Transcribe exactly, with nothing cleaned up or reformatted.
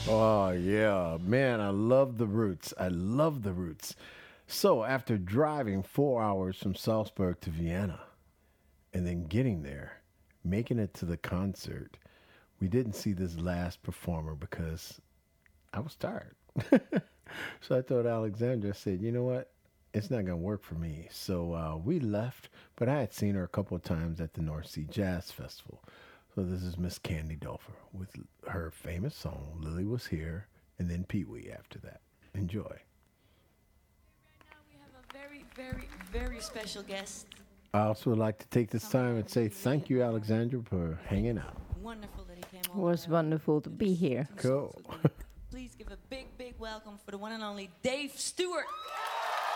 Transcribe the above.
Oh, yeah. Man, I love the Roots. I love the Roots. So, after driving four hours from Salzburg to Vienna and then getting there, making it to the concert, we didn't see this last performer because I was tired. So I told Alexandra, I said, you know what? It's not going to work for me. So uh, we left, but I had seen her a couple of times at the North Sea Jazz Festival. So this is Miss Candy Dulfer with her famous song, Lily Was Here, and then Pee Wee after that. Enjoy. Now we have a very, very, very special guest. I also would like to take this time and say thank you, Alexandra, for hanging out. Wonderful that he came It over. was wonderful to be here. Cool. Please give a big, big welcome for the one and only Dave Stewart.